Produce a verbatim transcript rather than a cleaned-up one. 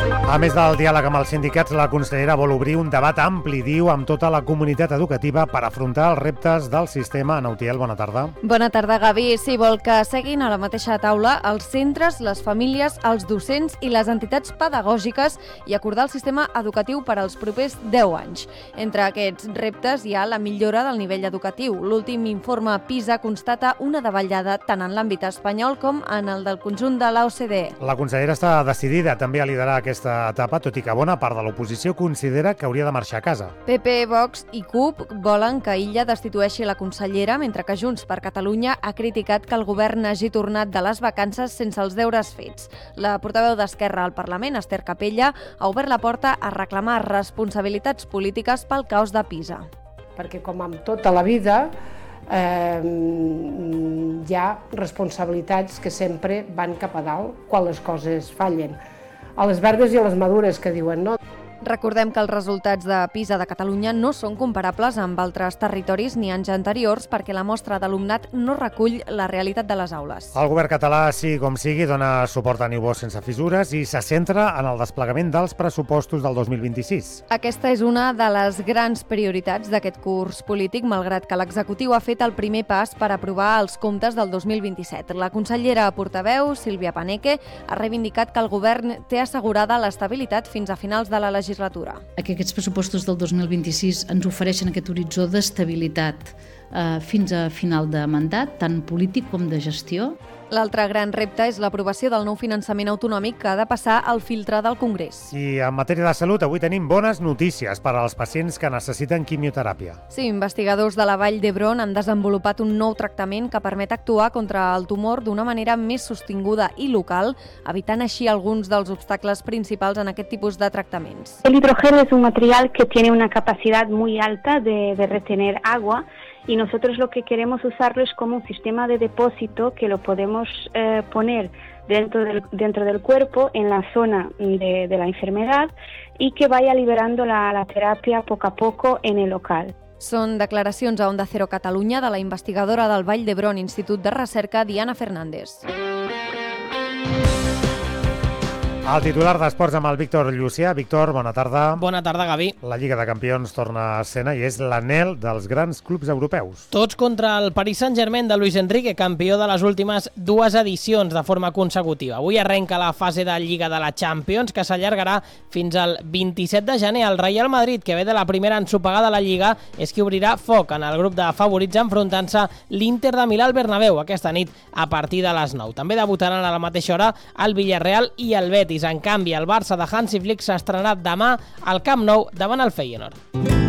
A més del diàleg amb els sindicats, la consellera vol obrir un debat ampli, diu, amb tota la comunitat educativa per afrontar els reptes del sistema. Ana Utiel, bona tarda. Bona tarda, Gavi. Sí, vol que seguin a la mateixa taula els centres, les famílies, els docents i les entitats pedagògiques i acordar el sistema educatiu per als propers deu anys. Entre aquests reptes hi ha la millora del nivell educatiu. L'últim informe PISA constata una davallada tant en l'àmbit espanyol com en el del conjunt de l'O C D E. La consellera està decidida també a liderar aquesta etapa, tot i que bona part de l'oposició considera que hauria de marxar a casa. P P, Vox i C U P volen que Illa destitueixi la consellera, mentre que Junts per Catalunya ha criticat que el govern hagi tornat de les vacances sense els deures fets. La portaveu d'Esquerra al Parlament, Esther Capella, ha obert la porta a reclamar responsabilitats polítiques pel caos de PISA. Perquè com amb tota la vida eh, hi ha responsabilitats que sempre van cap a dalt quan les coses fallen. A les verdes i a les madures, que diuen, no? Recordem que els resultats de PISA de Catalunya no són comparables amb altres territoris ni anys anteriors perquè la mostra d'alumnat no recull la realitat de les aules. El govern català, sigui com sigui, dona suport a Niubó sense fissures i se centra en el desplegament dels pressupostos del dos mil vint-i-sis. Aquesta és una de les grans prioritats d'aquest curs polític, malgrat que l'executiu ha fet el primer pas per aprovar els comptes del dos mil vint-i-set. La consellera portaveu, Sílvia Paneque, ha reivindicat que el govern té assegurada l'estabilitat fins a finals de la legislatura. Que aquests pressupostos del dos mil vint-i-sis ens ofereixen aquest horitzó d'estabilitat eh, fins a final de mandat, tant polític com de gestió. L'altre gran repte és l'aprovació del nou finançament autonòmic que ha de passar al filtre del Congrés. I en matèria de salut, avui tenim bones notícies per als pacients que necessiten quimioteràpia. Sí, investigadors de la Vall d'Hebron han desenvolupat un nou tractament que permet actuar contra el tumor d'una manera més sostinguda i local, evitant així alguns dels obstacles principals en aquest tipus de tractaments. El hidrógeno es un material que tiene una capacidad muy alta de, de retener agua, y nosotros lo que queremos usarlo es como un sistema de depósito que lo podemos eh, poner dentro del, dentro del cuerpo, en la zona de, de la enfermedad, y que vaya liberando la, la terapia poco a poco en el local. Són declaracions a Onda Cero Catalunya de la investigadora del Vall d'Hebron Institut de Recerca, Diana Fernández. El titular d'Esports amb el Víctor Llucià. Víctor, bona tarda. Bona tarda, Gavi. La Lliga de Campions torna a escena i és l'anhel dels grans clubs europeus. Tots contra el Paris Saint-Germain de Luis Enrique, campió de les últimes dues edicions de forma consecutiva. Avui arrenca la fase de Lliga de la Champions, que s'allargarà fins al vint-i-set de gener. El Real Madrid, que ve de la primera ensopegada de la Lliga, és qui obrirà foc en el grup de favorits enfrontant-se l'Inter de Milà al Bernabéu aquesta nit a partir de les nou. També debutaran a la mateixa hora el Villarreal i el Betis. En canvi, el Barça de Hansi Flick s'ha estrenat demà al Camp Nou davant el Feyenoord.